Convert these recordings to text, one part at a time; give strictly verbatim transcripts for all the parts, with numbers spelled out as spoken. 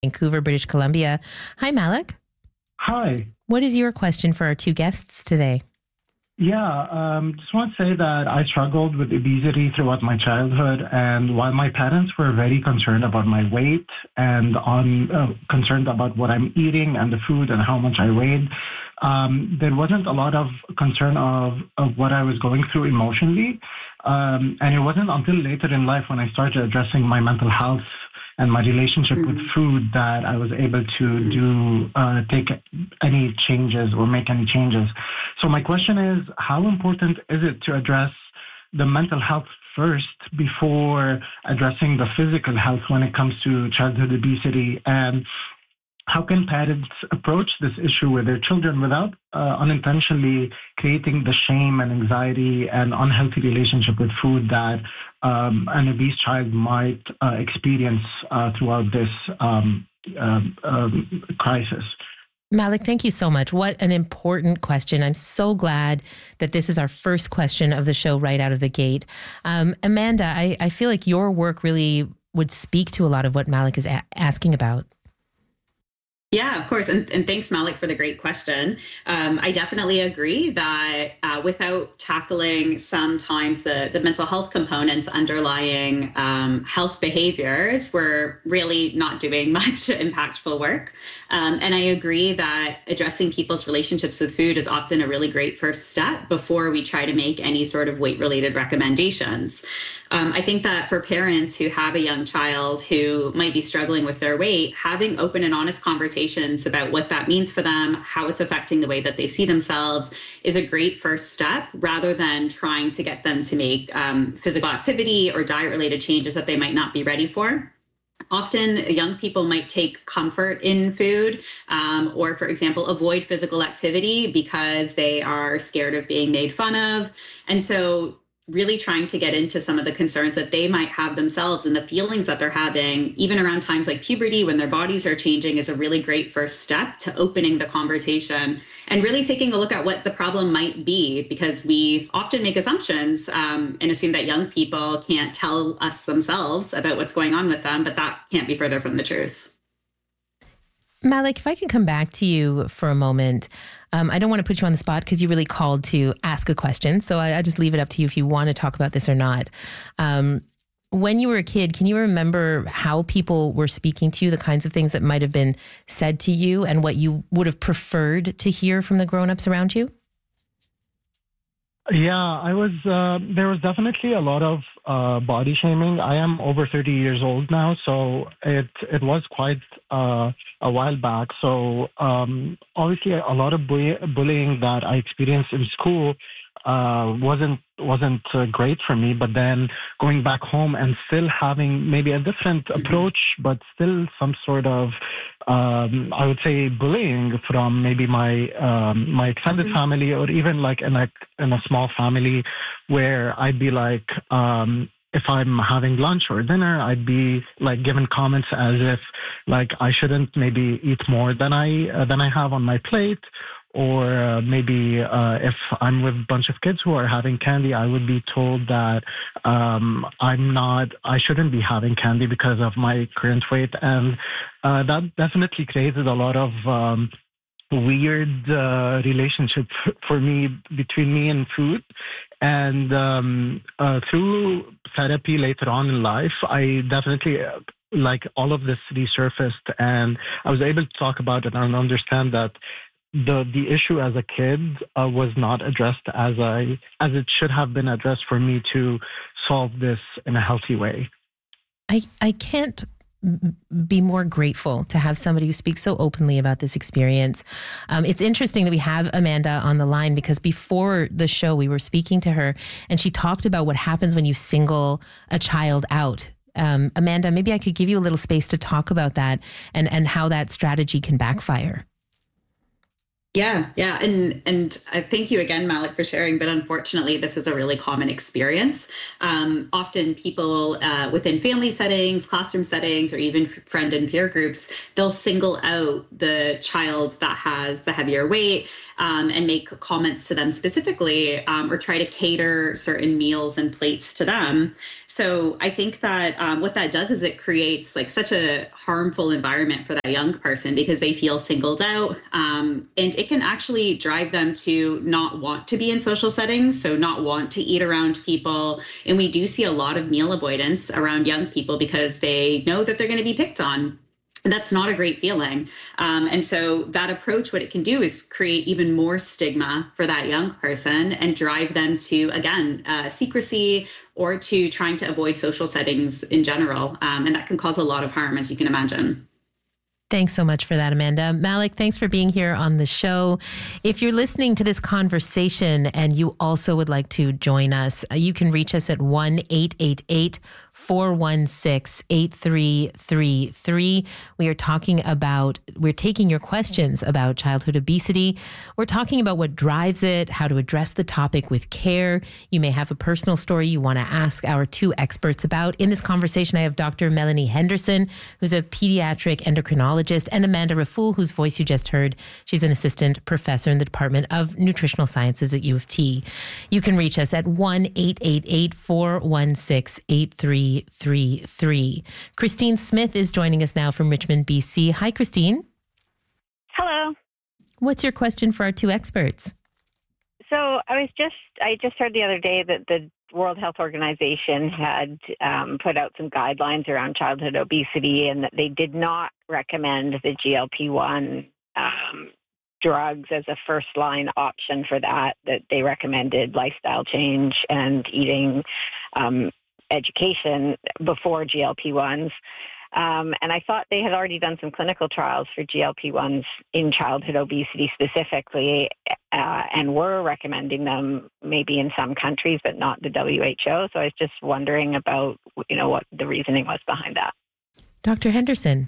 Vancouver, British Columbia. Hi, Malik. Hi. What is your question for our two guests today? Yeah, um, just want to say that I struggled with obesity throughout my childhood, and while my parents were very concerned about my weight and on uh, concerned about what I'm eating and the food and how much I weighed, um, there wasn't a lot of concern of, of what I was going through emotionally. Um, and it wasn't until later in life when I started addressing my mental health and my relationship mm-hmm. with food that I was able to mm-hmm. do uh, take any changes or make any changes. So my question is, how important is it to address the mental health first before addressing the physical health when it comes to childhood obesity? And how can parents approach this issue with their children without uh, unintentionally creating the shame and anxiety and unhealthy relationship with food that um, an obese child might uh, experience uh, throughout this um, uh, um, crisis? Malik, thank you so much. What an important question. I'm so glad that this is our first question of the show right out of the gate. Um, Amanda, I, I feel like your work really would speak to a lot of what Malik is a- asking about. Yeah, of course. And, and thanks, Malik, for the great question. Um, I definitely agree that uh, without tackling sometimes the, the mental health components underlying um, health behaviors, we're really not doing much impactful work. Um, and I agree that addressing people's relationships with food is often a really great first step before we try to make any sort of weight-related recommendations. Um, I think that for parents who have a young child who might be struggling with their weight, having open and honest conversations about what that means for them, how it's affecting the way that they see themselves is a great first step, rather than trying to get them to make um, physical activity or diet-related changes that they might not be ready for. Often young people might take comfort in food um, or, for example, avoid physical activity because they are scared of being made fun of. And so really trying to get into some of the concerns that they might have themselves and the feelings that they're having, even around times like puberty when their bodies are changing, is a really great first step to opening the conversation and really taking a look at what the problem might be, because we often make assumptions um, and assume that young people can't tell us themselves about what's going on with them, but that can't be further from the truth. Malik, if I can come back to you for a moment. Um, I don't want to put you on the spot because you really called to ask a question. So I, I just leave it up to you if you want to talk about this or not. Um, when you were a kid, can you remember how people were speaking to you, the kinds of things that might have been said to you and what you would have preferred to hear from the grown-ups around you? Yeah, I was, uh, there was definitely a lot of uh, body shaming. I am over thirty years old now, so it it was quite uh, a while back. So um, obviously a lot of bully- bullying that I experienced in school uh, wasn't wasn't uh, great for me. But then going back home and still having maybe a different approach, but still some sort of um, I would say bullying from maybe my um, my extended mm-hmm. family, or even like in a in a small family, where I'd be like, um, if I'm having lunch or dinner, I'd be like given comments as if like I shouldn't maybe eat more than I uh, than I have on my plate. Or uh, maybe uh, if I'm with a bunch of kids who are having candy, I would be told that um, I'm not, I shouldn't be having candy because of my current weight. And uh, that definitely created a lot of um, weird uh, relationship for me, between me and food. And um, uh, through therapy later on in life, I definitely... Uh, like all of this resurfaced, and I was able to talk about it and understand that the the issue as a kid uh, was not addressed as I as it should have been addressed for me to solve this in a healthy way. I I can't be more grateful to have somebody who speaks so openly about this experience. Um, it's interesting that we have Amanda on the line, because before the show we were speaking to her and she talked about what happens when you single a child out. Um, Amanda, maybe I could give you a little space to talk about that and, and how that strategy can backfire. Yeah, yeah. And and uh, thank you again, Malik, for sharing. But unfortunately, this is a really common experience. Um, often people uh, within family settings, classroom settings, or even friend and peer groups, they'll single out the child that has the heavier weight um, and make comments to them specifically, um, or try to cater certain meals and plates to them. So I think that um, what that does is it creates like such a harmful environment for that young person because they feel singled out, um, and it can actually drive them to not want to be in social settings, so not want to eat around people. And we do see a lot of meal avoidance around young people because they know that they're going to be picked on. And that's not a great feeling. Um, and so that approach, what it can do is create even more stigma for that young person and drive them to, again, uh, secrecy or to trying to avoid social settings in general. Um, and that can cause a lot of harm, as you can imagine. Thanks so much for that, Amanda. Malik, thanks for being here on the show. If you're listening to this conversation and you also would like to join us, you can reach us at one eight eight eight, four one six, eight three three three. We are talking about, we're taking your questions about childhood obesity. We're talking about what drives it, how to address the topic with care. You may have a personal story you want to ask our two experts about. In this conversation, I have Doctor Melanie Henderson, who's a pediatric endocrinologist, and Amanda Raffoul, whose voice you just heard. She's an assistant professor in the Department of Nutritional Sciences at U of T. You can reach us at one eight eight eight, four one six, eight three three three. Christine Smith is joining us now from Richmond, B C. Hi, Christine. Hello. What's your question for our two experts? So I was just, I just heard the other day that the World Health Organization had um, put out some guidelines around childhood obesity and that they did not recommend the G L P one um, drugs as a first-line option for that, that they recommended lifestyle change and eating um, education before G L P ones. Um, and I thought they had already done some clinical trials for G L P ones in childhood obesity specifically, uh, and were recommending them maybe in some countries, but not the W H O. So I was just wondering about, you know, what the reasoning was behind that. Doctor Henderson.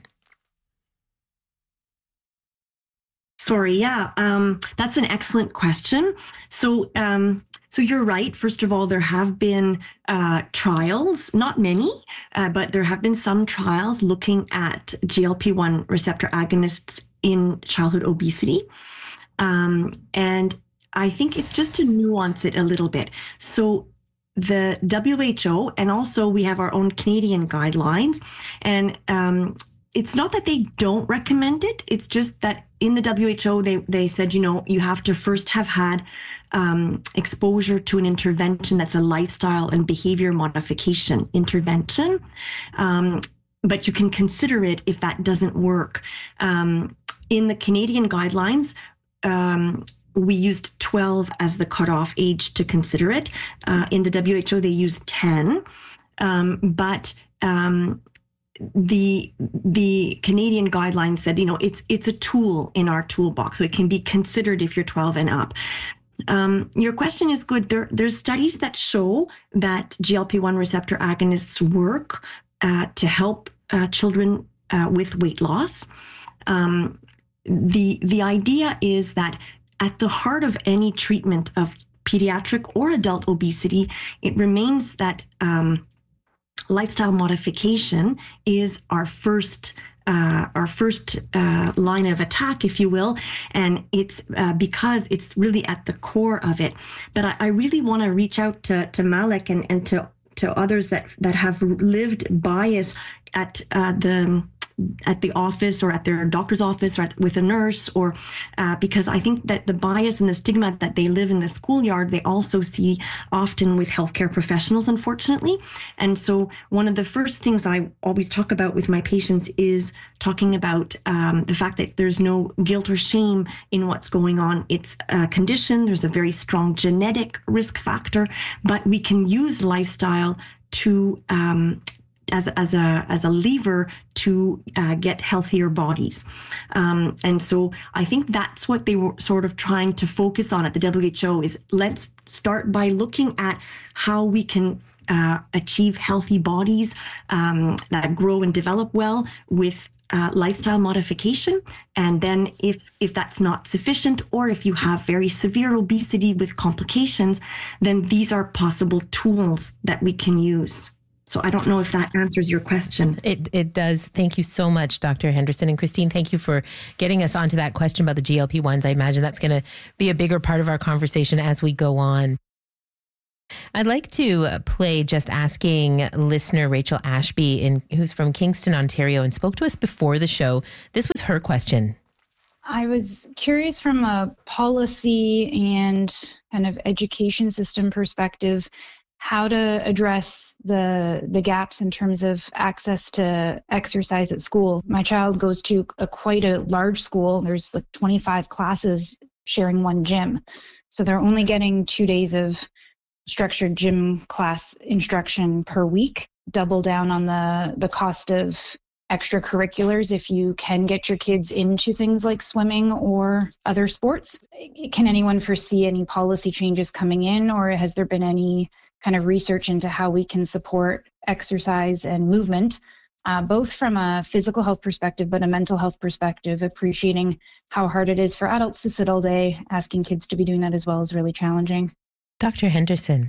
Sorry, yeah, um, that's an excellent question. So, um, so you're right. First of all, there have been uh, trials, not many, uh, but there have been some trials looking at G L P one receptor agonists in childhood obesity. Um, and I think it's just to nuance it a little bit. So the W H O, and also we have our own Canadian guidelines, and um, it's not that they don't recommend it. It's just that in the W H O, they, they said, you know, you have to first have had um, exposure to an intervention that's a lifestyle and behavior modification intervention. Um, but you can consider it if that doesn't work. Um, in the Canadian guidelines, um, we used twelve as the cutoff age to consider it. Uh, in the W H O, they used ten. Um, but um, the the Canadian guidelines said, you know, it's it's a tool in our toolbox, so it can be considered if you're twelve and up. Um, your question is good. There, there's studies that show that G L P one receptor agonists work uh, to help uh, children uh, with weight loss. Um, the the idea is that at the heart of any treatment of pediatric or adult obesity, it remains that um, lifestyle modification is our first uh, our first uh, line of attack, if you will, and it's uh, because it's really at the core of it. But I, I really want to reach out to, to Malik and, and to to others that that have lived bias at uh, the at the office or at their doctor's office or at, with a nurse, or uh, because I think that the bias and the stigma that they live in the schoolyard, they also see often with healthcare professionals, unfortunately. And so one of the first things I always talk about with my patients is talking about um, the fact that there's no guilt or shame in what's going on. It's a condition, there's a very strong genetic risk factor, but we can use lifestyle to um, as as a as a lever to uh, get healthier bodies, um, and so I think that's what they were sort of trying to focus on at the W H O is let's start by looking at how we can uh, achieve healthy bodies um, that grow and develop well with uh, lifestyle modification, and then if if that's not sufficient, or if you have very severe obesity with complications, then these are possible tools that we can use. So I don't know if that answers your question. It it does. Thank you so much, Doctor Henderson. And Christine, thank you for getting us onto that question about the G L P ones. I imagine that's going to be a bigger part of our conversation as we go on. I'd like to play Just Asking listener Rachel Ashby, in, who's from Kingston, Ontario, and spoke to us before the show. This was her question. I was curious from a policy and kind of education system perspective, how to address the the gaps in terms of access to exercise at school. My child goes to a quite a large school. There's like twenty-five classes sharing one gym. So they're only getting two days of structured gym class instruction per week. Double down on the the cost of extracurriculars if you can get your kids into things like swimming or other sports. Can anyone foresee any policy changes coming in, or has there been any kind of research into how we can support exercise and movement, uh, both from a physical health perspective, but a mental health perspective, appreciating how hard it is for adults to sit all day. Asking kids to be doing that as well is really challenging. Doctor Henderson.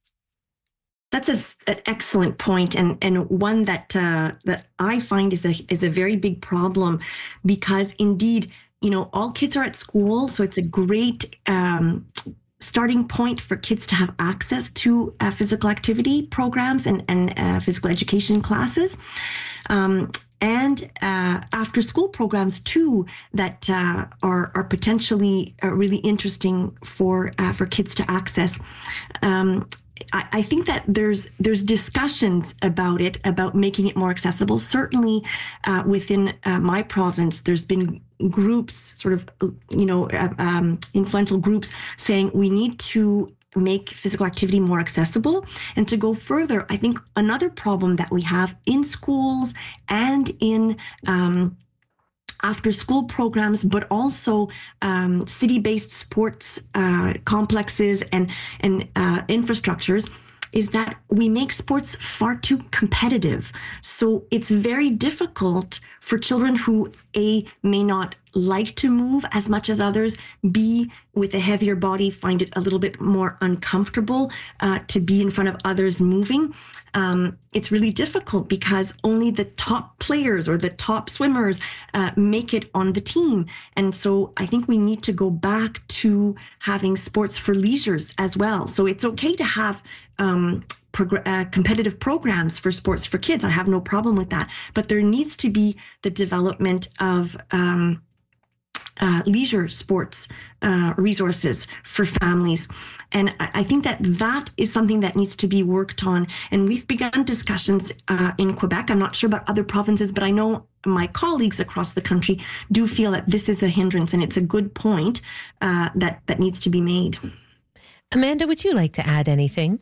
That's a, an excellent point, and and one that uh, that I find is a is a very big problem, because indeed, you know, all kids are at school, so it's a great um, starting point for kids to have access to uh, physical activity programs and and uh, physical education classes. Um, and uh, after school programs too that uh, are are potentially uh, really interesting for uh, for kids to access. Um, I, I think that there's there's discussions about it, about making it more accessible. Certainly, uh, within uh, my province, there's been groups, sort of, you know, uh, um, influential groups saying we need to make physical activity more accessible. And to go further, I think another problem that we have in schools and in um, after school programs, but also um, city-based sports uh, complexes and, and uh, infrastructures, is that we make sports far too competitive. So it's very difficult for children who, A, may not like to move as much as others, B, with a heavier body, find it a little bit more uncomfortable uh, to be in front of others moving. Um, it's really difficult because only the top players or the top swimmers uh, make it on the team. And so I think we need to go back to having sports for leisures as well. So it's okay to have um, prog- uh, competitive programs for sports for kids. I have no problem with that. But there needs to be the development of um, Uh, leisure sports uh, resources for families. And I, I think that that is something that needs to be worked on. And we've begun discussions uh, in Quebec. I'm not sure about other provinces, but I know my colleagues across the country do feel that this is a hindrance, and it's a good point uh, that, that needs to be made. Amanda, would you like to add anything?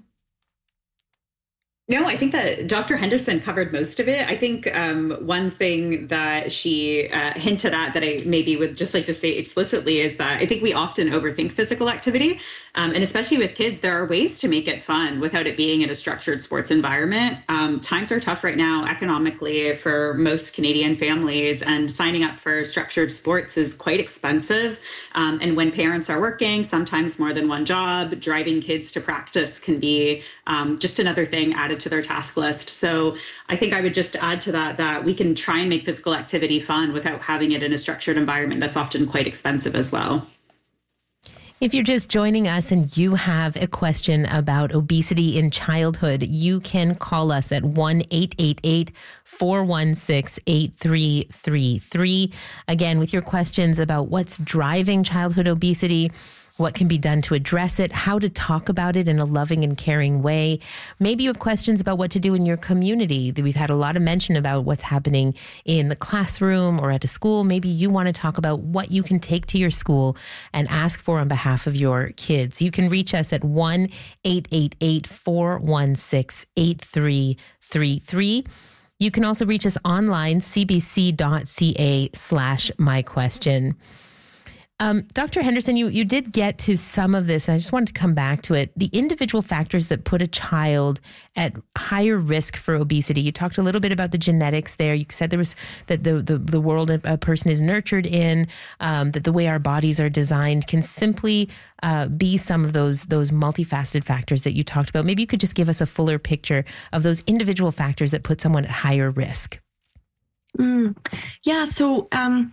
No, I think that Doctor Henderson covered most of it. I think um, one thing that she uh, hinted at that I maybe would just like to say explicitly is that I think we often overthink physical activity. Um, and especially with kids, there are ways to make it fun without it being in a structured sports environment. Um, times are tough right now economically for most Canadian families, and signing up for structured sports is quite expensive. Um, and when parents are working, sometimes more than one job, driving kids to practice can be um, just another thing added to their task list. So I think I would just add to that that we can try and make physical activity fun without having it in a structured environment that's often quite expensive as well. If you're just joining us and you have a question about obesity in childhood, you can call us at one eight eight eight, four one six, eight three three three. Again, with your questions about what's driving childhood obesity, what can be done to address it, how to talk about it in a loving and caring way. Maybe you have questions about what to do in your community. We've had a lot of mention about what's happening in the classroom or at a school. Maybe you want to talk about what you can take to your school and ask for on behalf of your kids. You can reach us at one eight eight eight, four one six, eight three three three. You can also reach us online, c b c dot c a slash my question. Um, Doctor Henderson, you, you did get to some of this, and I just wanted to come back to it. The individual factors that put a child at higher risk for obesity. You talked a little bit about the genetics there. You said there was that the the, the world a person is nurtured in, um, that the way our bodies are designed can simply uh, be some of those those multifaceted factors that you talked about. Maybe you could just give us a fuller picture of those individual factors that put someone at higher risk. Mm, yeah, so... Um...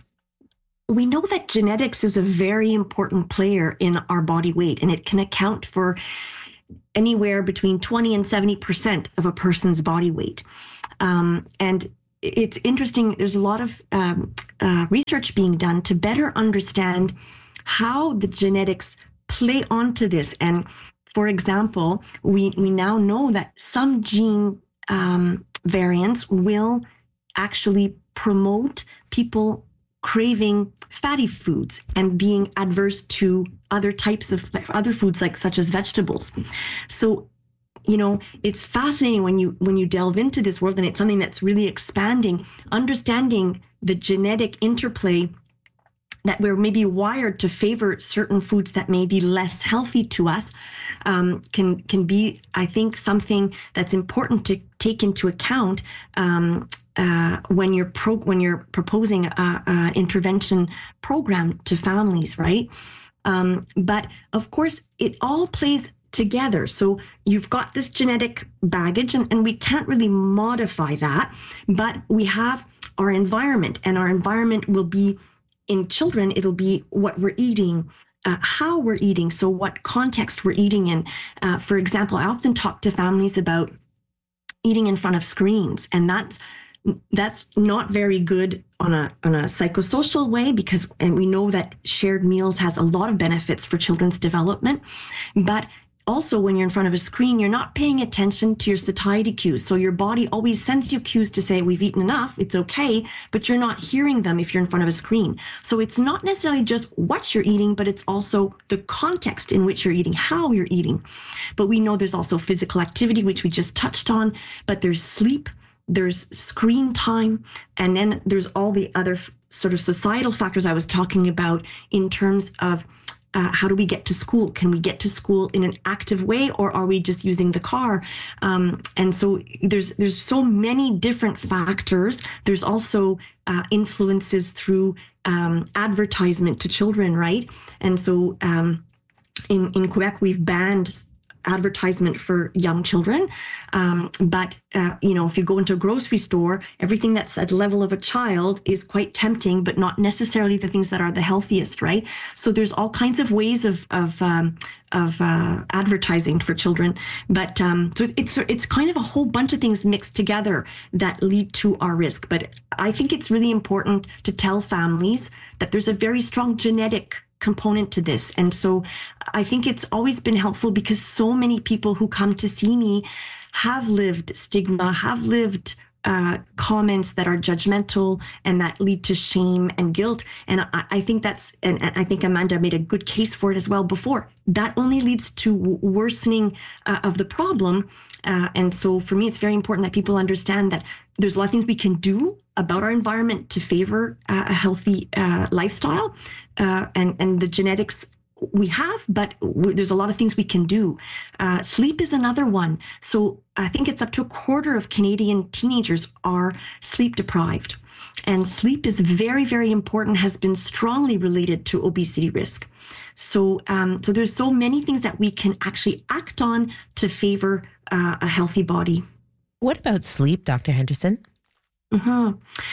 We know that genetics is a very important player in our body weight, and it can account for anywhere between twenty and seventy percent of a person's body weight. Um, and it's interesting, there's a lot of um, uh, research being done to better understand how the genetics play onto this. And for example, we, we now know that some gene um, variants will actually promote people craving fatty foods and being adverse to other types of other foods, like such as vegetables. So, you know, it's fascinating when you when you delve into this world, and it's something that's really expanding, understanding the genetic interplay, that we're maybe wired to favor certain foods that may be less healthy to us, um, can can be, I think, something that's important to take into account um, uh, when you're pro- when you're proposing a, a intervention program to families, right? Um, but of course, it all plays together. So you've got this genetic baggage, and, and we can't really modify that, but we have our environment, and our environment will be, in children, it'll be what we're eating, uh, how we're eating, so what context we're eating in. Uh, for example, I often talk to families about eating in front of screens, and that's that's not very good on a on a psychosocial way, because, and we know that shared meals has a lot of benefits for children's development, but also, when you're in front of a screen, you're not paying attention to your satiety cues. So your body always sends you cues to say, we've eaten enough, it's okay, but you're not hearing them if you're in front of a screen. So it's not necessarily just what you're eating, but it's also the context in which you're eating, how you're eating. But we know there's also physical activity, which we just touched on, but there's sleep, there's screen time, and then there's all the other f- sort of societal factors I was talking about in terms of Uh, how do we get to school? Can we get to school in an active way, or are we just using the car? Um, and so there's there's so many different factors. There's also uh, influences through um, advertisement to children, right? And so um, in, in Quebec, we've banned advertisement for young children. Um, but, uh, you know, if you go into a grocery store, everything that's at the level of a child is quite tempting, but not necessarily the things that are the healthiest, right? So there's all kinds of ways of, of, um, of uh, advertising for children. But um, so it's, it's kind of a whole bunch of things mixed together that lead to our risk. But I think it's really important to tell families that there's a very strong genetic component to this. And so I think it's always been helpful, because so many people who come to see me have lived stigma, have lived uh, comments that are judgmental and that lead to shame and guilt. And I, I think that's, and, and I think Amanda made a good case for it as well before, that only leads to worsening uh, of the problem. Uh, and so for me, it's very important that people understand that there's a lot of things we can do about our environment to favor uh, a healthy uh, lifestyle, uh, and, and the genetics we have, but w- there's a lot of things we can do. Uh, sleep is another one. So I think it's up to a quarter of Canadian teenagers are sleep deprived. And sleep is very, very important, has been strongly related to obesity risk. So, um, so there's so many things that we can actually act on to favor uh, a healthy body. What about sleep, Doctor Henderson? Mm-hmm.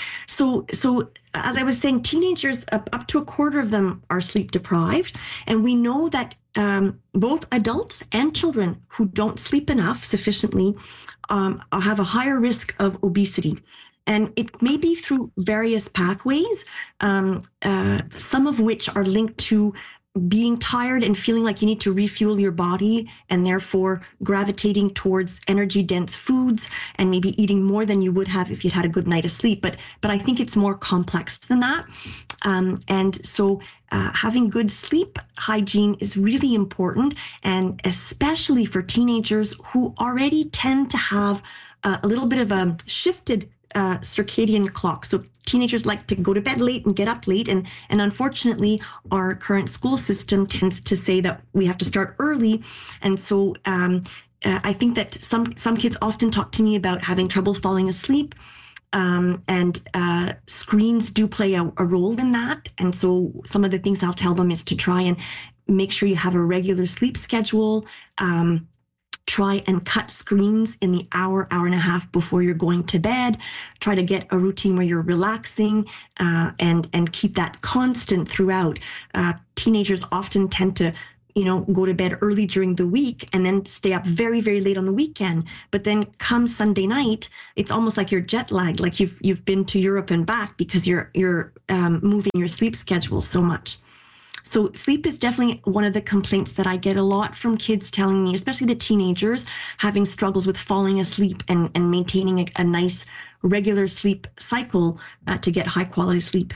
So, so as I was saying, teenagers, up, up to a quarter of them are sleep deprived. And we know that um, both adults and children who don't sleep enough sufficiently um, have a higher risk of obesity. And it may be through various pathways, um, uh, some of which are linked to being tired and feeling like you need to refuel your body, and therefore gravitating towards energy dense foods and maybe eating more than you would have if you'd had a good night of sleep. But but I think it's more complex than that. Um, and so uh, having good sleep hygiene is really important, and especially for teenagers who already tend to have uh, a little bit of a shifted uh, circadian clock. So teenagers like to go to bed late and get up late. And, and unfortunately, our current school system tends to say that we have to start early. And so um, uh, I think that some, some kids often talk to me about having trouble falling asleep. Um, and uh, screens do play a, a role in that. And so some of the things I'll tell them is to try and make sure you have a regular sleep schedule. Um, try and cut screens in the hour, hour and a half before you're going to bed. Try to get a routine where you're relaxing uh, and, and keep that constant throughout. Uh, teenagers often tend to you know, go to bed early during the week and then stay up very, very late on the weekend. But then come Sunday night, it's almost like you're jet lagged, like you've you've been to Europe and back because you're you're um, moving your sleep schedule so much. So sleep is definitely one of the complaints that I get a lot from kids telling me, especially the teenagers, having struggles with falling asleep and, and maintaining a, a nice regular sleep cycle uh, to get high quality sleep.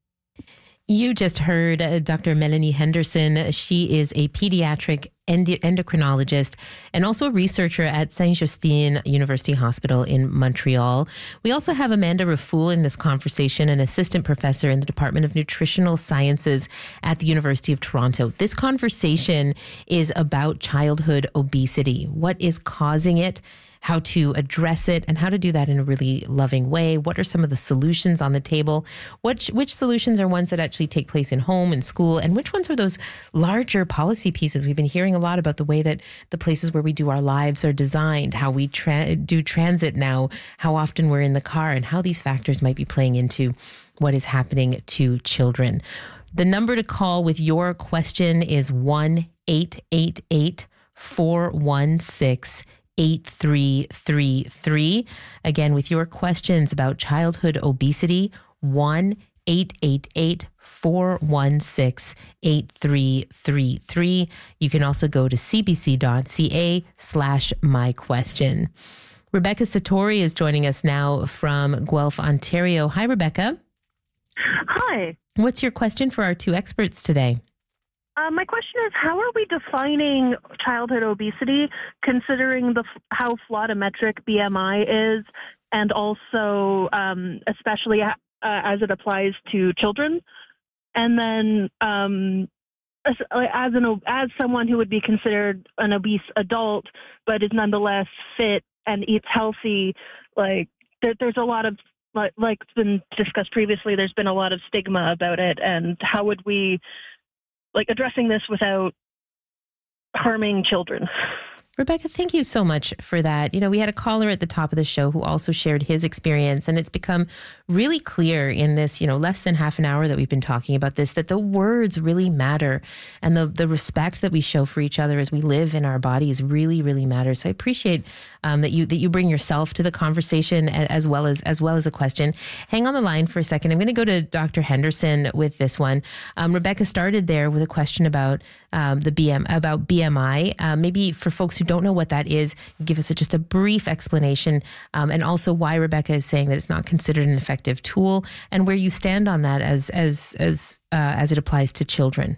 You just heard uh, Doctor Melanie Henderson. She is a pediatric end- endocrinologist and also a researcher at Saint-Justine University Hospital in Montreal. We also have Amanda Raffoul in this conversation, an assistant professor in the Department of Nutritional Sciences at the University of Toronto. This conversation is about childhood obesity. What is causing it? How to address it, and how to do that in a really loving way. What are some of the solutions on the table? Which which solutions are ones that actually take place in home and school, and which ones are those larger policy pieces? We've been hearing a lot about the way that the places where we do our lives are designed, how we tra- do transit now, how often we're in the car, and how these factors might be playing into what is happening to children. The number to call with your question is one eight eight eight, four one six, eight three three three. Again, with your questions about childhood obesity, one eight eight eight, four one six, eight three three three. You can also go to cbc.ca slash my question. Rebecca Satori is joining us now from Guelph, Ontario. Hi, Rebecca. Hi. What's your question for our two experts today? Uh, my question is, how are we defining childhood obesity, considering the how flawed a metric B M I is, and also um, especially uh, as it applies to children? And then, um, as, as an as someone who would be considered an obese adult, but is nonetheless fit and eats healthy, like there, there's a lot of like like's been discussed previously. There's been a lot of stigma about it, and how would we like addressing this without harming children? Rebecca, thank you so much for that. You know, we had a caller at the top of the show who also shared his experience, and it's become really clear in this, you know, less than half an hour that we've been talking about this, that the words really matter, and the the respect that we show for each other as we live in our bodies really, really matters. So I appreciate um, that you that you bring yourself to the conversation as well as as well as a question. Hang on the line for a second. I'm going to go to Doctor Henderson with this one. Um, Rebecca started there with a question about um, the B M about B M I. Uh, maybe for folks who don't know what that is, give us a, just a brief explanation, um, and also why Rebecca is saying that it's not considered an effective tool, and where you stand on that as as as uh, as it applies to children.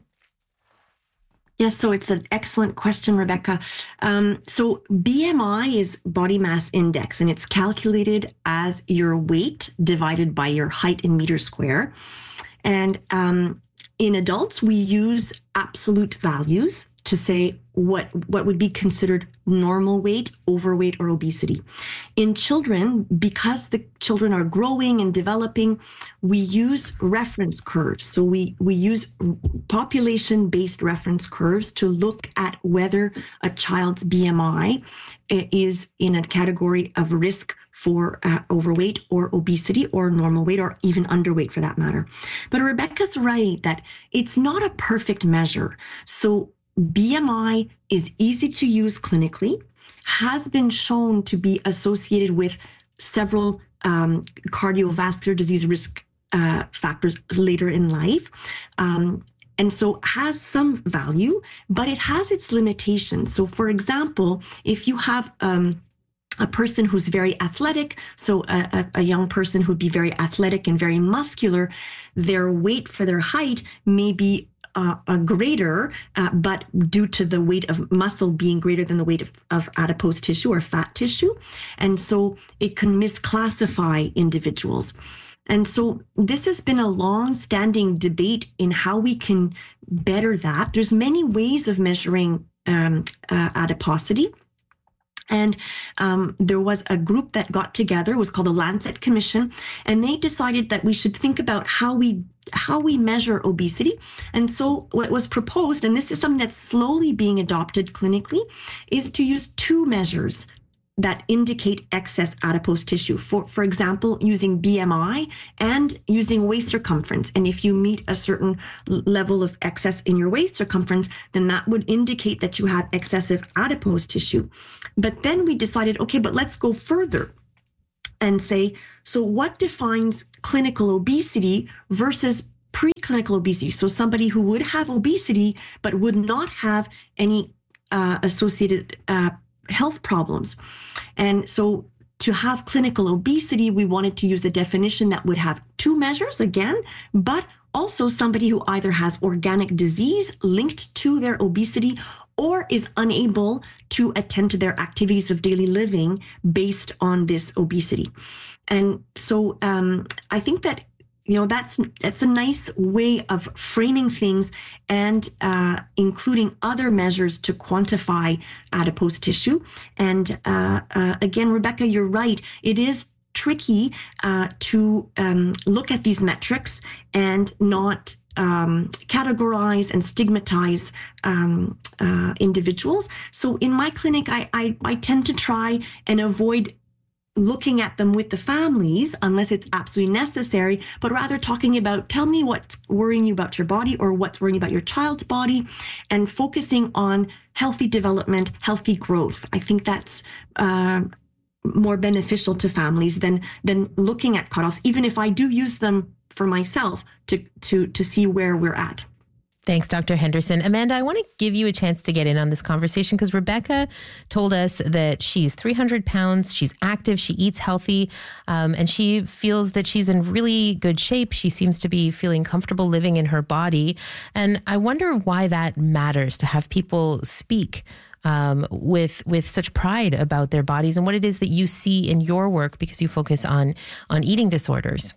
Yes, so it's an excellent question, Rebecca. Um, so B M I is body mass index, and it's calculated as your weight divided by your height in meters square. And um, in adults, we use absolute values to say what what would be considered normal weight, overweight, or obesity. In children, because the children are growing and developing, we use reference curves. So we, we use population-based reference curves to look at whether a child's B M I is in a category of risk for uh, overweight or obesity or normal weight or even underweight for that matter. But Rebecca's right that it's not a perfect measure. So B M I is easy to use clinically, has been shown to be associated with several um, cardiovascular disease risk uh, factors later in life. Um, and so has some value, but it has its limitations. So for example, if you have um, a person who's very athletic, so a, a, a young person who'd be very athletic and very muscular, their weight for their height may be uh, uh, greater, uh, but due to the weight of muscle being greater than the weight of, of adipose tissue or fat tissue. And so it can misclassify individuals. And so this has been a long-standing debate in how we can better that. There's many ways of measuring um, uh, adiposity. And um, there was a group that got together, it was called the Lancet Commission, and they decided that we should think about how we how we measure obesity. And so what was proposed, and this is something that's slowly being adopted clinically, is to use two measures that indicate excess adipose tissue. For, for example, using B M I and using waist circumference. And if you meet a certain level of excess in your waist circumference, then that would indicate that you have excessive adipose tissue. But then we decided, okay, but let's go further and say, so what defines clinical obesity versus preclinical obesity? So somebody who would have obesity, but would not have any uh, associated uh, health problems. And so to have clinical obesity, we wanted to use the definition that would have two measures again, but also somebody who either has organic disease linked to their obesity or is unable to attend to their activities of daily living based on this obesity. And so um, I think that you know, that's that's a nice way of framing things and uh, including other measures to quantify adipose tissue. And uh, uh, again, Rebecca, you're right. It is tricky uh, to um, look at these metrics and not um, categorize and stigmatize um, uh, individuals. So in my clinic, I, I, I tend to try and avoid looking at them with the families unless it's absolutely necessary, but rather talking about, tell me what's worrying you about your body or what's worrying you about your child's body, and focusing on healthy development, healthy growth. I think that's uh, more beneficial to families than than looking at cutoffs, even if I do use them for myself to to to see where we're at. Thanks, Doctor Henderson. Amanda, I want to give you a chance to get in on this conversation because Rebecca told us that she's three hundred pounds, she's active, she eats healthy, um, and she feels that she's in really good shape. She seems to be feeling comfortable living in her body. And I wonder why that matters to have people speak um, with with such pride about their bodies and what it is that you see in your work because you focus on on eating disorders.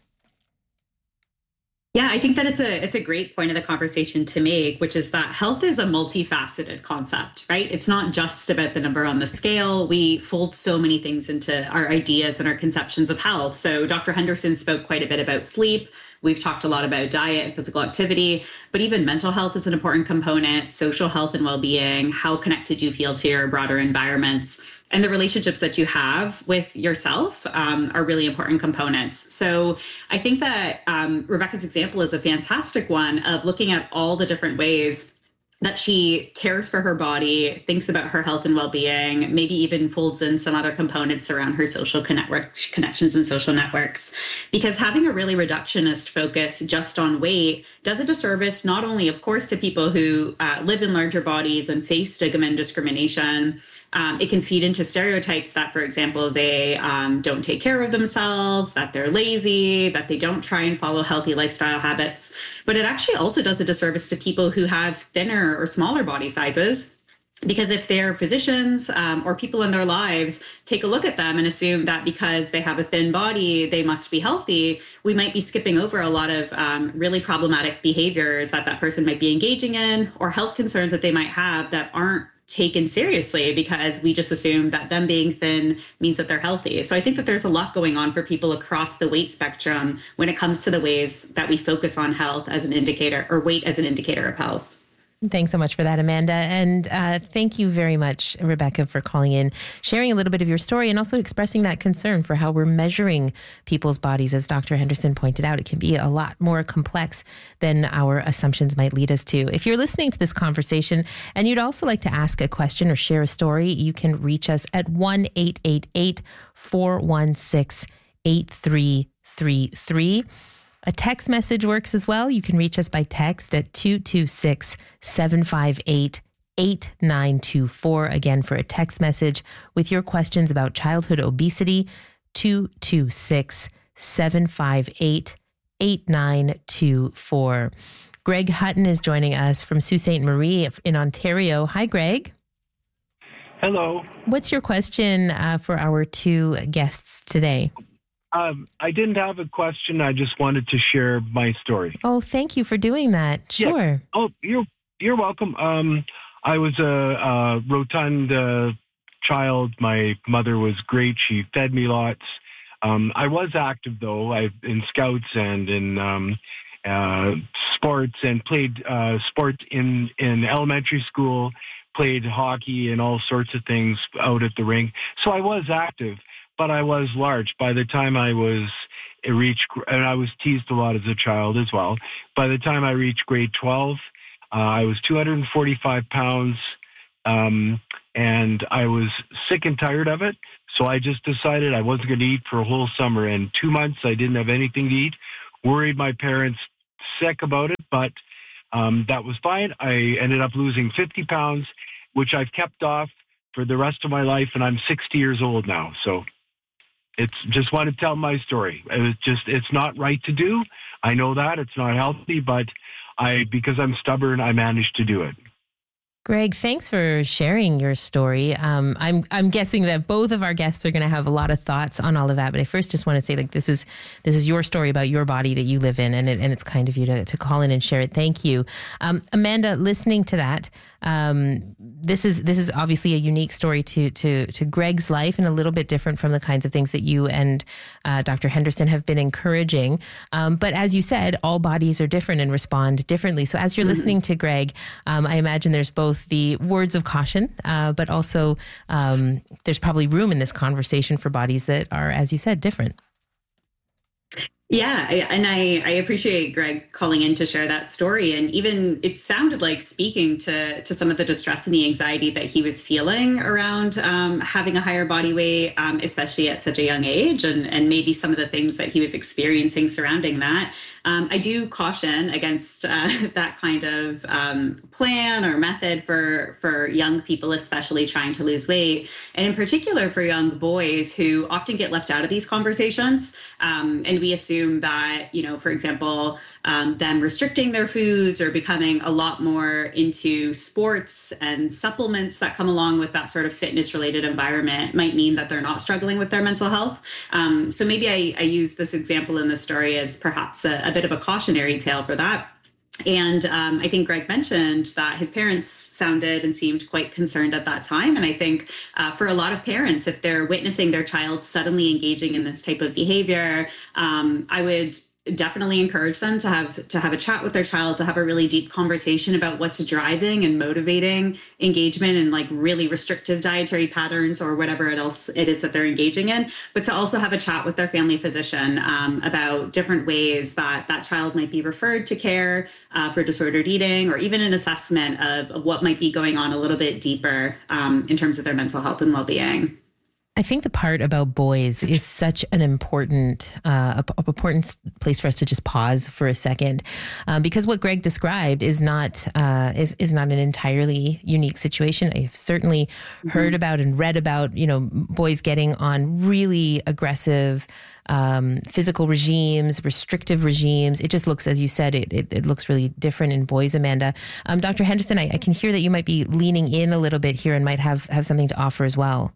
Yeah, I think that it's a it's a great point of the conversation to make, which is that health is a multifaceted concept, right? It's not just about the number on the scale. We fold so many things into our ideas and our conceptions of health. So Doctor Henderson spoke quite a bit about sleep. We've talked a lot about diet and physical activity, but even mental health is an important component, social health and well-being, how connected you feel to your broader environments, and the relationships that you have with yourself um, are really important components. So I think that um, Rebecca's example is a fantastic one of looking at all the different ways that she cares for her body, thinks about her health and well-being, maybe even folds in some other components around her social connect- connections and social networks. Because having a really reductionist focus just on weight does a disservice not only, of course, to people who uh, live in larger bodies and face stigma and discrimination. Um, it can feed into stereotypes that, for example, they um, don't take care of themselves, that they're lazy, that they don't try and follow healthy lifestyle habits. But it actually also does a disservice to people who have thinner or smaller body sizes. Because if their physicians um, or people in their lives take a look at them and assume that because they have a thin body, they must be healthy, we might be skipping over a lot of um, really problematic behaviors that that person might be engaging in, or health concerns that they might have that aren't taken seriously because we just assume that them being thin means that they're healthy. So I think that there's a lot going on for people across the weight spectrum when it comes to the ways that we focus on health as an indicator, or weight as an indicator of health. Thanks so much for that, Amanda. And uh, thank you very much, Rebecca, for calling in, sharing a little bit of your story, and also expressing that concern for how we're measuring people's bodies. As Doctor Henderson pointed out, it can be a lot more complex than our assumptions might lead us to. If you're listening to this conversation and you'd also like to ask a question or share a story, you can reach us at one eight eight eight, four one six, eight three three three. A text message works as well. You can reach us by text at two two six, seven five eight, eight nine two four. Again, for a text message with your questions about childhood obesity, two two six, seven five eight, eight nine two four. Greg Hutton is joining us from Sault Ste. Marie in Ontario. Hi, Greg. Hello. What's your question uh, for our two guests today? Um, I didn't have a question. I just wanted to share my story. Oh, thank you for doing that. Sure. Yeah. Oh, you're you're welcome. Um, I was a, a rotund uh, child. My mother was great. She fed me lots. Um, I was active though. I in scouts and in um, uh, sports and played uh, sports in in elementary school. Played hockey and all sorts of things out at the rink. So I was active, but I was large. By the time I was reached, and I was teased a lot as a child as well. By the time I reached grade twelve, uh, I was two hundred forty-five pounds, um, and I was sick and tired of it. So I just decided I wasn't going to eat for a whole summer. And two months, I didn't have anything to eat. Worried my parents sick about it, but Um, that was fine. I ended up losing fifty pounds, which I've kept off for the rest of my life, and I'm sixty years old now. So it's just want to tell my story. It was just, it's not right to do. I know that it's not healthy, but I, because I'm stubborn, I managed to do it. Greg, thanks for sharing your story. Um, I'm I'm guessing that both of our guests are going to have a lot of thoughts on all of that. But I first just want to say, like, this is this is your story about your body that you live in, and it, and it's kind of you to, to call in and share it. Thank you, um, Amanda. Listening to that, um, this is this is obviously a unique story to to to Greg's life, and a little bit different from the kinds of things that you and uh, Doctor Henderson have been encouraging. Um, but as you said, all bodies are different and respond differently. So as you're mm-hmm. listening to Greg, um, I imagine there's both the words of caution, uh, but also um, there's probably room in this conversation for bodies that are, as you said, different. Yeah, I, and I, I appreciate Greg calling in to share that story. And even it sounded like speaking to, to some of the distress and the anxiety that he was feeling around um, having a higher body weight, um, especially at such a young age, and, and maybe some of the things that he was experiencing surrounding that. Um, I do caution against uh, that kind of um, plan or method for, for young people, especially trying to lose weight, and in particular for young boys who often get left out of these conversations. Um, and we assume that, you know, for example, um, them restricting their foods or becoming a lot more into sports and supplements that come along with that sort of fitness related environment might mean that they're not struggling with their mental health. Um, so maybe I, I use this example in the story as perhaps a, a bit of a cautionary tale for that. And um, I think Greg mentioned that his parents sounded and seemed quite concerned at that time. And I think uh, for a lot of parents, if they're witnessing their child suddenly engaging in this type of behavior, um, I would definitely encourage them to have to have a chat with their child, to have a really deep conversation about what's driving and motivating engagement and like really restrictive dietary patterns or whatever else it is that they're engaging in, but to also have a chat with their family physician um, about different ways that that child might be referred to care uh, for disordered eating, or even an assessment of, of what might be going on a little bit deeper um, in terms of their mental health and well-being. I think the part about boys is such an important, uh, a, a important place for us to just pause for a second, um, because what Greg described is not uh, is is not an entirely unique situation. I've certainly mm-hmm. heard about and read about, you know, boys getting on really aggressive um, physical regimes, restrictive regimes. It just looks, as you said, it it, it looks really different in boys. Amanda, um, Doctor Henderson, I, I can hear that you might be leaning in a little bit here and might have have something to offer as well.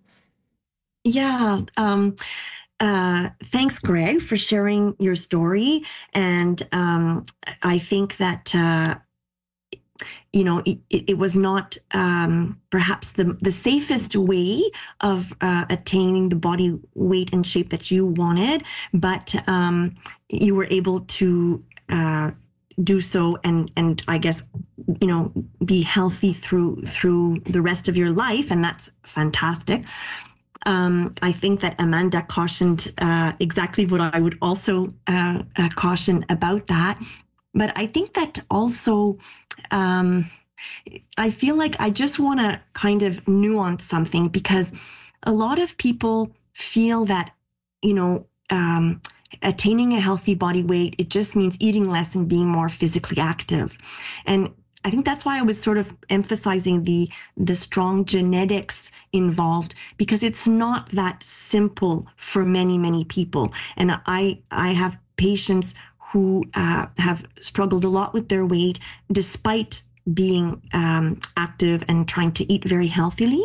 Yeah. Um, uh, thanks, Greg, for sharing your story. And um, I think that, uh, you know, it, it was not um, perhaps the, the safest way of uh, attaining the body weight and shape that you wanted, but um, you were able to uh, do so and, and I guess, you know, be healthy through through the rest of your life. And that's fantastic. Um, I think that Amanda cautioned uh, exactly what I would also uh, uh, caution about that. But I think that also, um, I feel like I just want to kind of nuance something, because a lot of people feel that, you know, um, attaining a healthy body weight, it just means eating less and being more physically active. And I think that's why I was sort of emphasizing the the strong genetics involved, because it's not that simple for many, many people. And I I have patients who uh, have struggled a lot with their weight despite being um, active and trying to eat very healthily.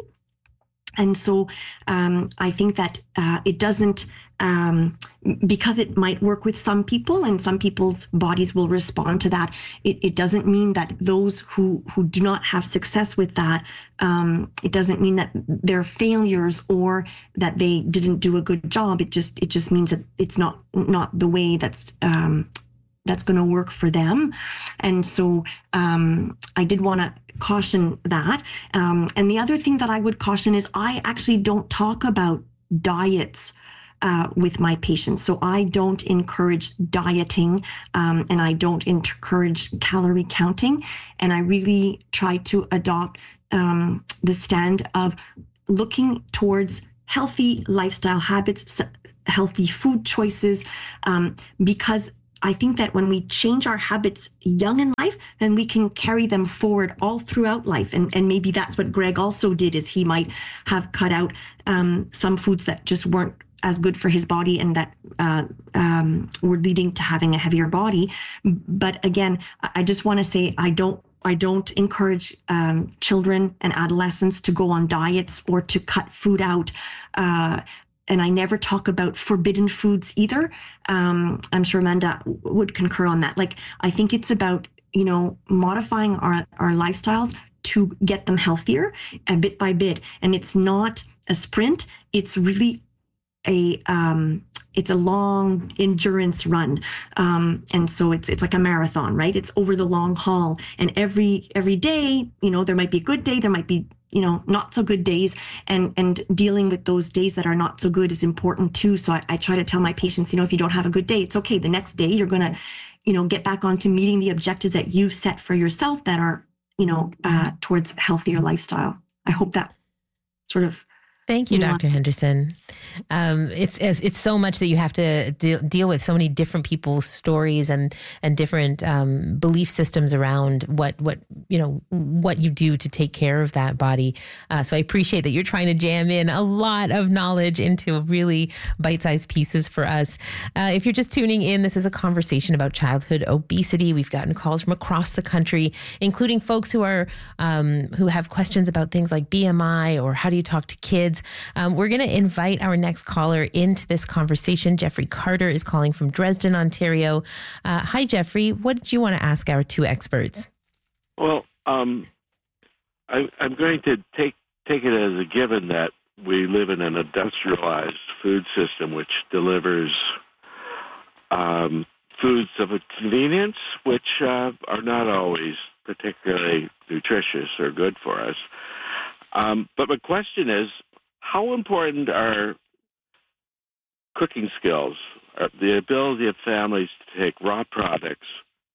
And so um, I think that uh, it doesn't, um, because it might work with some people and some people's bodies will respond to that, it, it doesn't mean that those who, who do not have success with that, um, it doesn't mean that they're failures or that they didn't do a good job. It just it just means that it's not not the way that's um, that's going to work for them. And so um, I did want to caution that. Um, and the other thing that I would caution is I actually don't talk about diets uh, with my patients. So I don't encourage dieting um, and I don't encourage calorie counting. And I really try to adopt um, the stand of looking towards healthy lifestyle habits, healthy food choices, um, because I think that when we change our habits young in life, then we can carry them forward all throughout life. And, and maybe that's what Greg also did, is he might have cut out um, some foods that just weren't as good for his body and that uh, um, were leading to having a heavier body. But again, I just want to say I don't I don't encourage um, children and adolescents to go on diets or to cut food out. Uh, And I never talk about forbidden foods either. Um, I'm sure Amanda would concur on that. Like, I think it's about, you know, modifying our, our lifestyles to get them healthier and bit by bit. And it's not a sprint. It's really a, um, it's a long endurance run. Um, and so it's, it's like a marathon, right? It's over the long haul. And every, every day, you know, there might be a good day, there might be, you know, not so good days, and, and dealing with those days that are not so good is important too. So I, I try to tell my patients, you know, if you don't have a good day, it's okay. The next day you're going to, you know, get back onto meeting the objectives that you've set for yourself that are, you know, uh, towards healthier lifestyle. I hope that sort of. Thank you, Doctor Henderson. Um, it's, it's it's so much that you have to de- deal with, so many different people's stories and and different um, belief systems around what what you know what you do to take care of that body. Uh, so I appreciate that you're trying to jam in a lot of knowledge into really bite-sized pieces for us. Uh, if you're just tuning in, this is a conversation about childhood obesity. We've gotten calls from across the country, including folks who are um, who have questions about things like B M I or how do you talk to kids. Um, we're going to invite our next caller into this conversation. Jeffrey Carter is calling from Dresden, Ontario. Uh, hi, Jeffrey. What did you want to ask our two experts? Well, um, I, I'm going to take take it as a given that we live in an industrialized food system which delivers um, foods of a convenience, which uh, are not always particularly nutritious or good for us. Um, but my question is, how important are cooking skills, are the ability of families to take raw products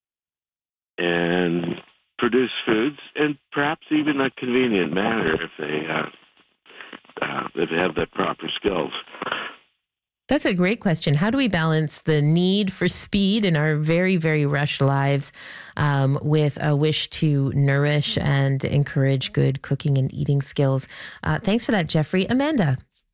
and produce foods, and perhaps even a convenient manner if they uh, uh, if they have the proper skills? That's a great question. How do we balance the need for speed in our very, very rushed lives um, with a wish to nourish and encourage good cooking and eating skills? Uh, thanks for that, Jeffrey. Amanda.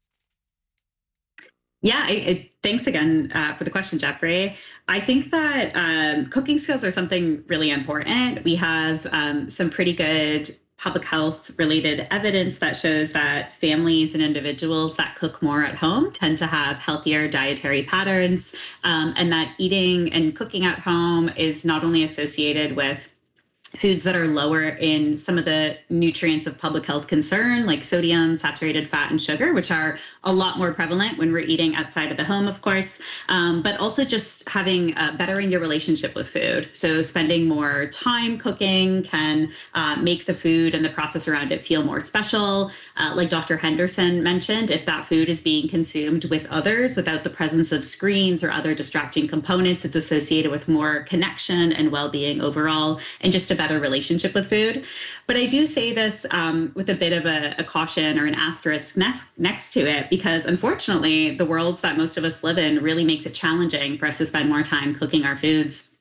Yeah, I, I, thanks again uh, for the question, Jeffrey. I think that um, cooking skills are something really important. We have um, some pretty good public health related evidence that shows that families and individuals that cook more at home tend to have healthier dietary patterns, um, and that eating and cooking at home is not only associated with foods that are lower in some of the nutrients of public health concern, like sodium, saturated fat, and sugar, which are a lot more prevalent when we're eating outside of the home, of course, um, but also just having uh, bettering your relationship with food. So spending more time cooking can uh, make the food and the process around it feel more special. Uh, like Doctor Henderson mentioned, if that food is being consumed with others without the presence of screens or other distracting components, it's associated with more connection and well-being overall, and just a better relationship with food. But I do say this um, with a bit of a, a caution or an asterisk next, next to it, because unfortunately, the worlds that most of us live in really makes it challenging for us to spend more time cooking our foods.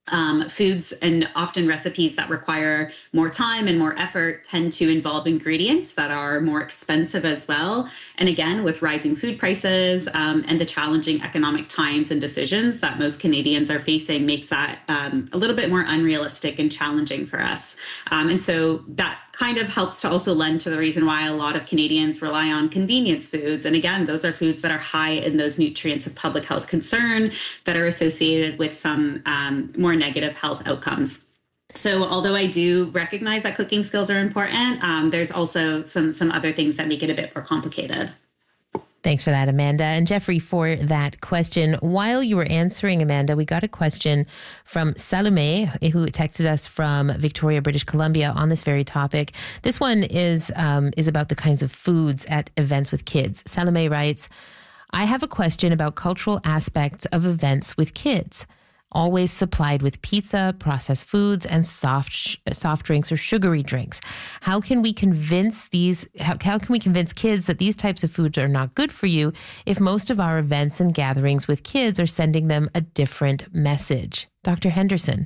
Um, foods and often recipes that require more time and more effort tend to involve ingredients that are more expensive as well. And again, with rising food prices um, and the challenging economic times and decisions that most Canadians are facing makes that um, a little bit more unrealistic and challenging for us. Um, and so that kind of helps to also lend to the reason why a lot of Canadians rely on convenience foods. And again, those are foods that are high in those nutrients of public health concern that are associated with some um, more negative health outcomes. So although I do recognize that cooking skills are important, um, there's also some some other things that make it a bit more complicated. Thanks for that, Amanda. And Jeffrey, for that question. While you were answering, Amanda, we got a question from Salome, who texted us from Victoria, British Columbia, on this very topic. This one is um, is about the kinds of foods at events with kids. Salome writes, I have a question about cultural aspects of events with kids. Always supplied with pizza, processed foods, and soft soft drinks or sugary drinks. How can we convince these? How, how can we convince kids that these types of foods are not good for you if most of our events and gatherings with kids are sending them a different message? Doctor Henderson.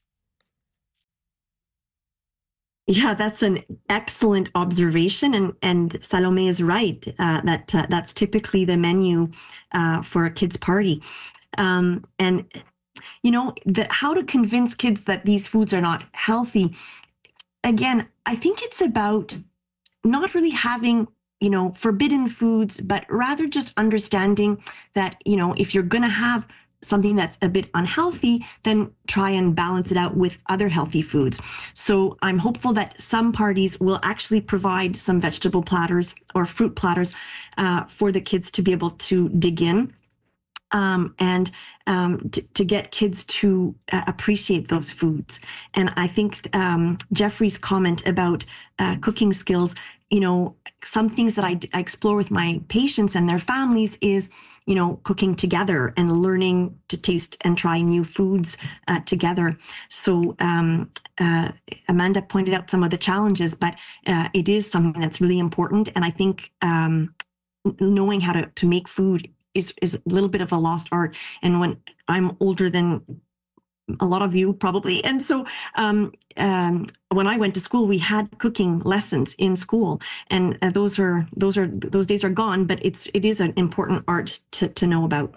Yeah, that's an excellent observation, and and Salome is right uh, that uh, that's typically the menu uh, for a kid's party, um, and. You know, the, how to convince kids that these foods are not healthy. Again, I think it's about not really having, you know, forbidden foods, but rather just understanding that, you know, if you're going to have something that's a bit unhealthy, then try and balance it out with other healthy foods. So I'm hopeful that some parties will actually provide some vegetable platters or fruit platters uh, for the kids to be able to dig in. Um, and um, t- to get kids to uh, appreciate those foods. And I think um, Jeffrey's comment about uh, cooking skills, you know, some things that I, d- I explore with my patients and their families is, you know, cooking together and learning to taste and try new foods uh, together. So um, uh, Amanda pointed out some of the challenges, but uh, it is something that's really important. And I think um, knowing how to, to make food is is a little bit of a lost art. And when I'm older than a lot of you probably, and so um, um, when I went to school, we had cooking lessons in school, and uh, those are those are those days are gone. But it's it is an important art to to know about.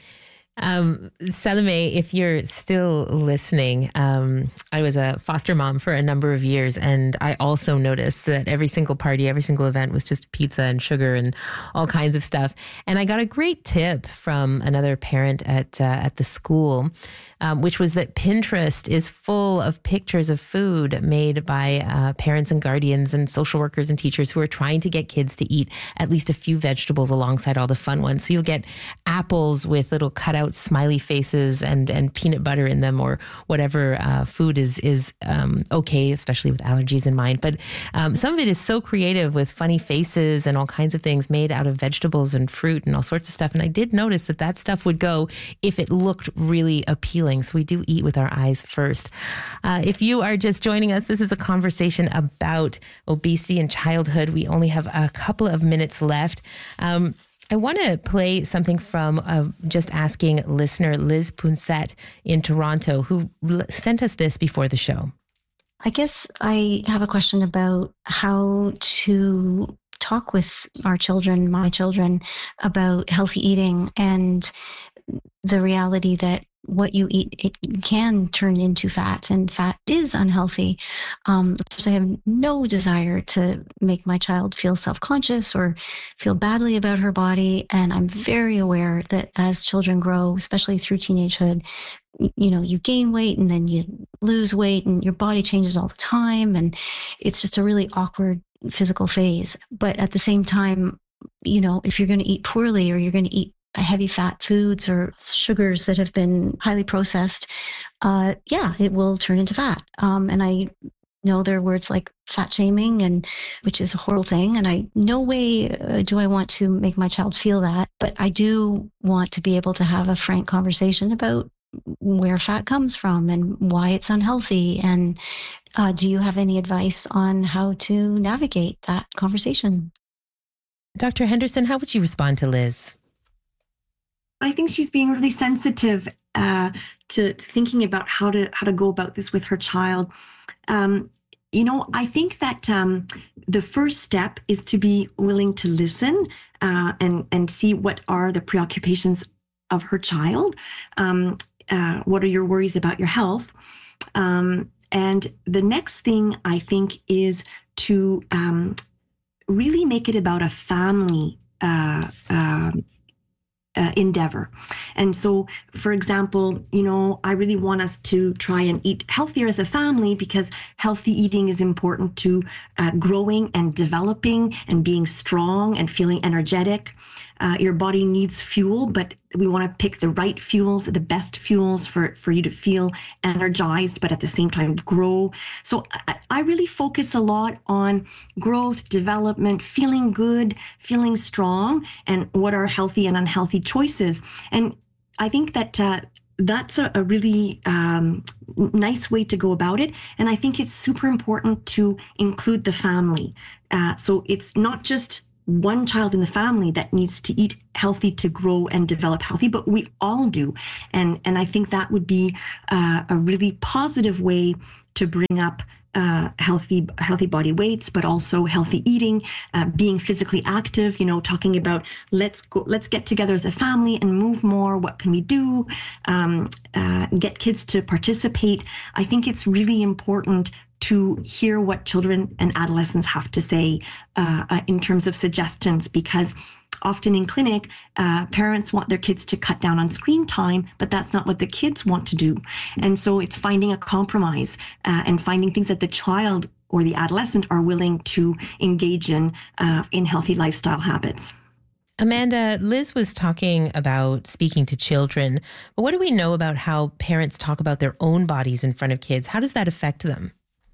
Um, Salome, if you're still listening, um, I was a foster mom for a number of years, and I also noticed that every single party, every single event was just pizza and sugar and all kinds of stuff. And I got a great tip from another parent at uh, at the school, um, which was that Pinterest is full of pictures of food made by uh, parents and guardians and social workers and teachers who are trying to get kids to eat at least a few vegetables alongside all the fun ones. So you'll get apples with little cutouts, smiley faces and and peanut butter in them, or whatever uh, food is is um, okay, especially with allergies in mind. But um, some of it is so creative with funny faces and all kinds of things made out of vegetables and fruit and all sorts of stuff. And I did notice that that stuff would go if it looked really appealing. So we do eat with our eyes first. Uh, if you are just joining us, this is a conversation about obesity in childhood. We only have a couple of minutes left. Um, I want to play something from uh, Just Asking listener Liz Punset in Toronto, who l- sent us this before the show. I guess I have a question about how to talk with our children, my children, about healthy eating and the reality that what you eat, it can turn into fat, and fat is unhealthy. Um, I have no desire to make my child feel self-conscious or feel badly about her body. And I'm very aware that as children grow, especially through teenagehood, you know, you gain weight and then you lose weight and your body changes all the time. And it's just a really awkward physical phase. But at the same time, you know, if you're going to eat poorly or you're going to eat heavy fat foods or sugars that have been highly processed, uh, yeah, it will turn into fat. Um, and I know there are words like fat shaming, and which is a horrible thing. And I no way uh, do I want to make my child feel that, but I do want to be able to have a frank conversation about where fat comes from and why it's unhealthy. And uh, do you have any advice on how to navigate that conversation? Doctor Henderson, how would you respond to Liz? I think she's being really sensitive uh, to, to thinking about how to how to go about this with her child, um, you know, I think that um, the first step is to be willing to listen uh, and and see what are the preoccupations of her child. Um, uh, what are your worries about your health? Um, and the next thing I think is to um, really make it about a family uh, uh, uh, endeavor. And so, for example, you know, I really want us to try and eat healthier as a family because healthy eating is important to uh, growing and developing and being strong and feeling energetic. Uh, your body needs fuel, but we want to pick the right fuels, the best fuels for, for you to feel energized, but at the same time grow. So I, I really focus a lot on growth, development, feeling good, feeling strong, and what are healthy and unhealthy choices. And I think that uh, that's a, a really um, nice way to go about it. And I think it's super important to include the family. Uh, so it's not just one child in the family that needs to eat healthy to grow and develop healthy, but we all do. And, and I think that would be uh, a really positive way to bring up uh, healthy, healthy body weights, but also healthy eating, uh, being physically active, you know, talking about let's go, let's get together as a family and move more. What can we do? Um, uh, get kids to participate. I think it's really important to hear what children and adolescents have to say uh, uh, in terms of suggestions, because often in clinic, uh, parents want their kids to cut down on screen time, but that's not what the kids want to do. And so it's finding a compromise uh, and finding things that the child or the adolescent are willing to engage in uh, in healthy lifestyle habits. Amanda, Liz was talking about speaking to children, but what do we know about how parents talk about their own bodies in front of kids? How does that affect them?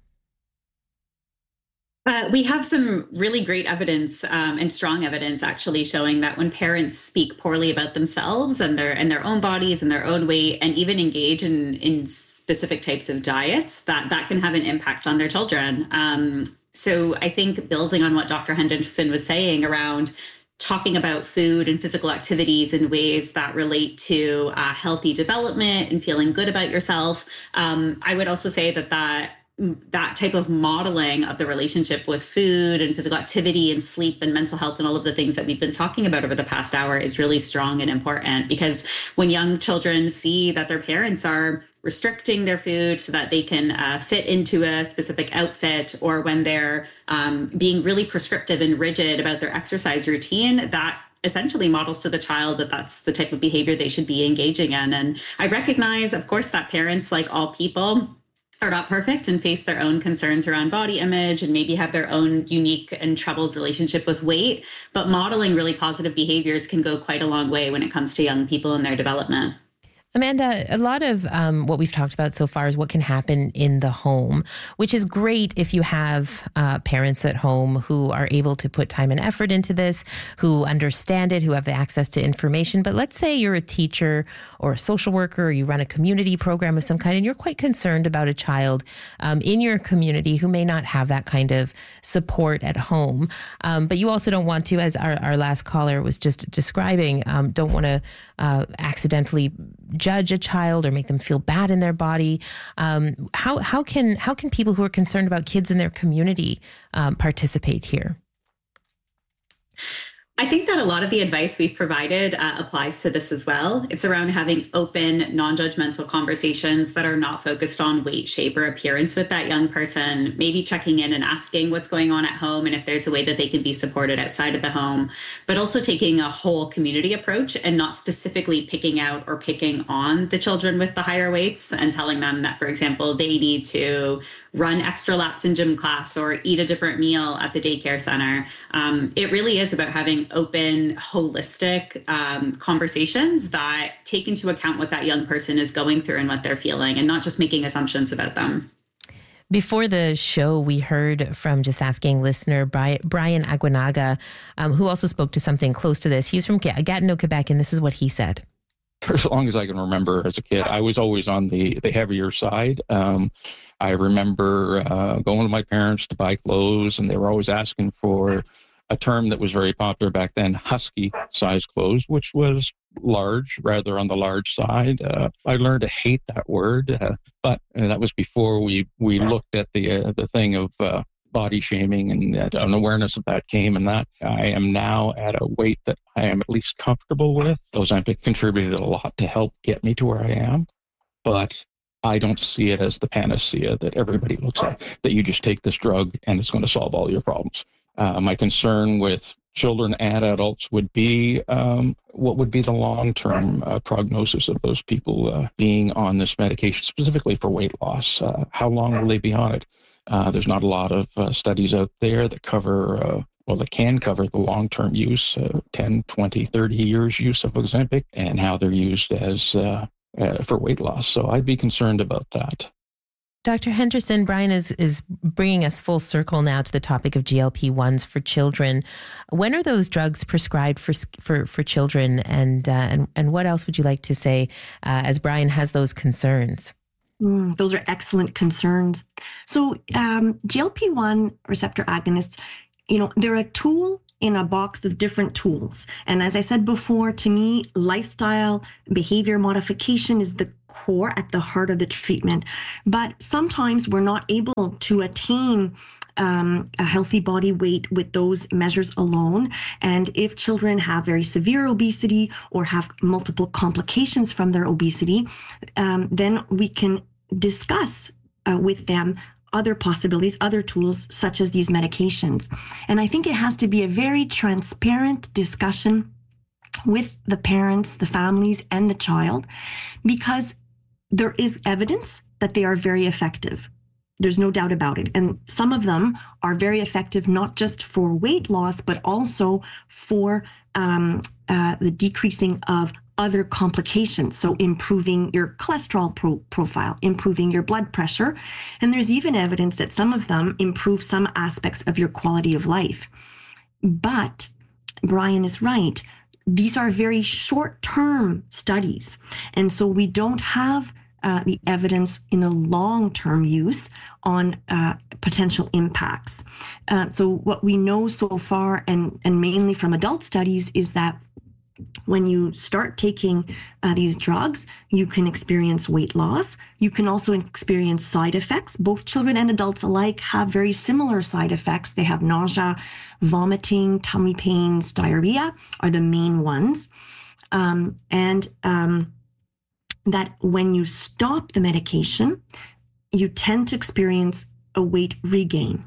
Uh, we have some really great evidence um, and strong evidence actually showing that when parents speak poorly about themselves and their and their own bodies and their own weight and even engage in, in specific types of diets, that that can have an impact on their children. Um, so I think building on what Doctor Henderson was saying around talking about food and physical activities in ways that relate to uh, healthy development and feeling good about yourself, um, I would also say that that that type of modeling of the relationship with food and physical activity and sleep and mental health and all of the things that we've been talking about over the past hour is really strong and important, because when young children see that their parents are restricting their food so that they can uh, fit into a specific outfit, or when they're um, being really prescriptive and rigid about their exercise routine, that essentially models to the child that that's the type of behavior they should be engaging in. And I recognize, of course, that parents, like all people, are not perfect and face their own concerns around body image and maybe have their own unique and troubled relationship with weight. But modeling really positive behaviors can go quite a long way when it comes to young people and their development. Amanda, a lot of um, what we've talked about so far is what can happen in the home, which is great if you have uh, parents at home who are able to put time and effort into this, who understand it, who have the access to information. But let's say you're a teacher or a social worker, or you run a community program of some kind, and you're quite concerned about a child um, in your community who may not have that kind of support at home. Um, but you also don't want to, as our, our last caller was just describing, um, don't want to uh, accidentally judge a child or make them feel bad in their body. Um, how how can how can people who are concerned about kids in their community um, participate here? I think that a lot of the advice we've provided uh, applies to this as well. It's around having open, non-judgmental conversations that are not focused on weight, shape, or appearance with that young person, maybe checking in and asking what's going on at home and if there's a way that they can be supported outside of the home, but also taking a whole community approach and not specifically picking out or picking on the children with the higher weights and telling them that, for example, they need to run extra laps in gym class or eat a different meal at the daycare center. Um, it really is about having open, holistic um, conversations that take into account what that young person is going through and what they're feeling, and not just making assumptions about them. Before the show, we heard from Just Asking listener Brian, Brian Aguinaga, um, who also spoke to something close to this. He was from Gatineau, Quebec, and this is what he said. For as long as I can remember as a kid, I was always on the, the heavier side. Um, I remember uh, going to my parents to buy clothes, and they were always asking for a term that was very popular back then, husky size clothes, which was large, rather on the large side. Uh, I learned to hate that word, uh, but uh, that was before we, we looked at the uh, the thing of uh, body shaming, and uh, an awareness of that came, and that I am now at a weight that I am at least comfortable with. Ozempic contributed a lot to help get me to where I am, but I don't see it as the panacea that everybody looks at, that you just take this drug and it's going to solve all your problems. Uh, my concern with children and adults would be um, what would be the long-term uh, prognosis of those people uh, being on this medication, specifically for weight loss. Uh, how long will they be on it? Uh, there's not a lot of uh, studies out there that cover, uh, well, that can cover the long-term use, uh, ten, twenty, thirty years use of Ozempic, and how they're used as uh, uh, for weight loss. So I'd be concerned about that. Doctor Henderson, Brian is, is bringing us full circle now to the topic of G L P ones for children. When are those drugs prescribed for for, for children, and, uh, and and what else would you like to say uh, as Brian has those concerns? Mm, those are excellent concerns. So um, G L P one receptor agonists, you know, they're a tool in a box of different tools. And as I said before, to me, lifestyle behavior modification is the core at the heart of the treatment. But sometimes we're not able to attain um, a healthy body weight with those measures alone. And if children have very severe obesity or have multiple complications from their obesity, um, then we can discuss uh, with them other possibilities, other tools, such as these medications. And I think it has to be a very transparent discussion with the parents, the families, and the child, because there is evidence that they are very effective. There's no doubt about it. And some of them are very effective, not just for weight loss, but also for um, uh, the decreasing of other complications. So improving your cholesterol pro- profile, improving your blood pressure. And there's even evidence that some of them improve some aspects of your quality of life. But Brian is right. These are very short-term studies. And so we don't have uh, the evidence in the long-term use on uh, potential impacts. Uh, so what we know so far, and, and mainly from adult studies, is that when you start taking uh, these drugs, you can experience weight loss. You can also experience side effects. Both children and adults alike have very similar side effects. They have nausea, vomiting, tummy pains, diarrhea are the main ones. Um, and um, that when you stop the medication, you tend to experience a weight regain.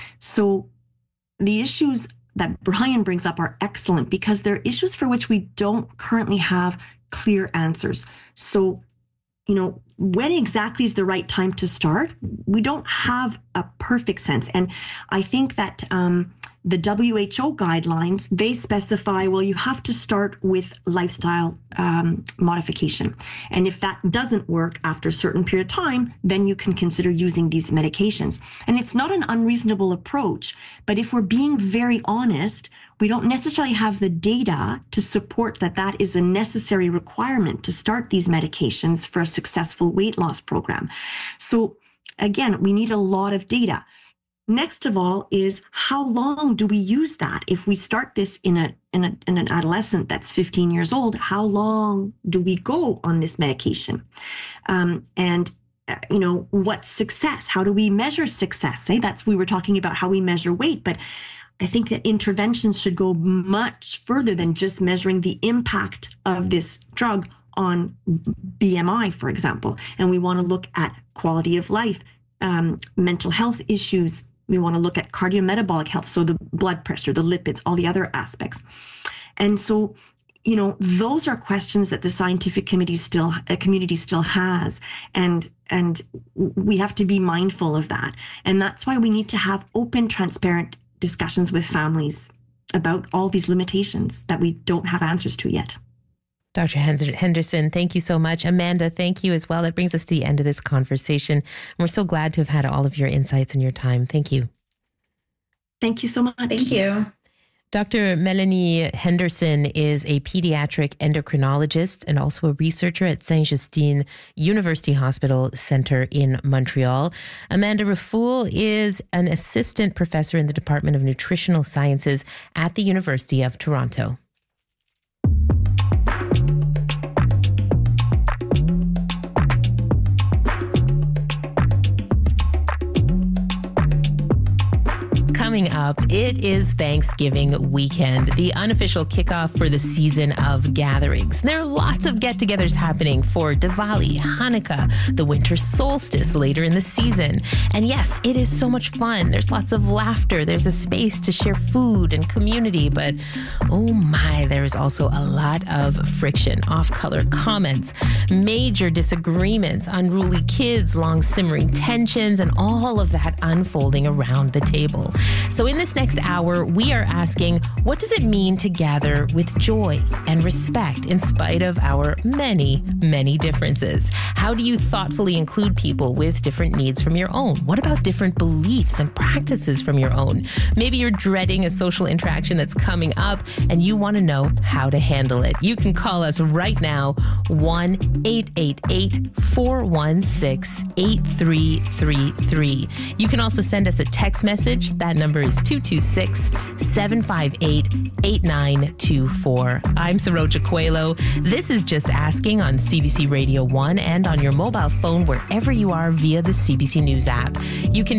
So the issues that Brian brings up are excellent because they're issues for which we don't currently have clear answers. So, you know, when exactly is the right time to start? We don't have a perfect sense. And I think that um, the W H O guidelines, they specify, well, you have to start with lifestyle um, modification. And if that doesn't work after a certain period of time, then you can consider using these medications. And it's not an unreasonable approach, but if we're being very honest, we don't necessarily have the data to support that that is a necessary requirement to start these medications for a successful weight loss program. So again, we need a lot of data. Next of all is how long do we use that? If we start this in a, in a in an adolescent that's fifteen years old, how long do we go on this medication? Um, and uh, you know, what's success? How do we measure success? Hey, that's we were talking about how we measure weight, but I think that interventions should go much further than just measuring the impact of this drug on B M I, for example. And we want to look at quality of life, um, mental health issues. We want to look at cardiometabolic health, so the blood pressure, the lipids, all the other aspects. And so, you know, those are questions that the scientific committee still, uh, community still has, and and we have to be mindful of that. And that's why we need to have open, transparent discussions with families about all these limitations that we don't have answers to yet. Doctor Henderson, thank you so much. Amanda, thank you as well. That brings us to the end of this conversation. We're so glad to have had all of your insights and your time. Thank you. Thank you so much. Thank you. Doctor Melanie Henderson is a pediatric endocrinologist and also a researcher at Saint-Justine University Hospital Centre in Montreal. Amanda Raffoul is an assistant professor in the Department of Nutritional Sciences at the University of Toronto. Coming up, it is Thanksgiving weekend, the unofficial kickoff for the season of gatherings. There are lots of get-togethers happening for Diwali, Hanukkah, the winter solstice later in the season. And yes, it is so much fun. There's lots of laughter. There's a space to share food and community. But oh my, there is also a lot of friction, off-color comments, major disagreements, unruly kids, long simmering tensions, and all of that unfolding around the table. So in this next hour, we are asking, what does it mean to gather with joy and respect in spite of our many, many differences? How do you thoughtfully include people with different needs from your own? What about different beliefs and practices from your own? Maybe you're dreading a social interaction that's coming up and you want to know how to handle it. You can call us right now, one eight eight eight, four one six, eight three three three. You can also send us a text message. That number is two two six, seven five eight, eight nine two four. I'm Saroja Coelho. This is Just Asking on C B C Radio one and on your mobile phone wherever you are via the C B C News app. You can